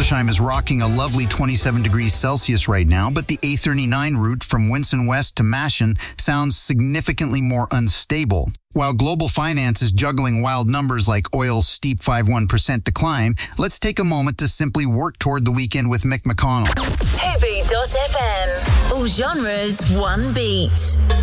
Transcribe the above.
Hildesheim is rocking a lovely 27 degrees Celsius right now, but the A39 route from Winson West to Mashin sounds significantly more unstable. While global finance is juggling wild numbers like oil's steep 5.1% decline, let's take a moment to simply work toward the weekend with Mick McConnell. Hoovy.fm. All genres, one beat.